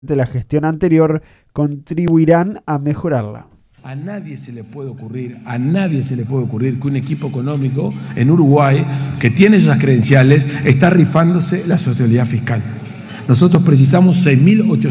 de la gestión anterior contribuirán a mejorarla. A nadie se le puede ocurrir que un equipo económico en Uruguay, que tiene esas credenciales, está rifándose la sostenibilidad fiscal. Nosotros precisamos 6.800